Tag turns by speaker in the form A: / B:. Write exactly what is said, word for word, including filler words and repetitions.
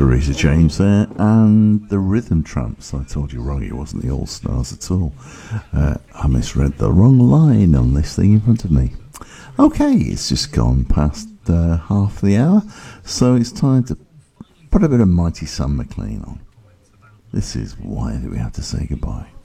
A: Teresa James there, and the Rhythm Tramps. I told you wrong, it wasn't the All Stars at all. Uh, I misread the wrong line on this thing in front of me. Okay, it's just gone past uh, half the hour, so it's time to put a bit of Mighty Sam McLean on. This is Why Do We Have to Say Goodbye?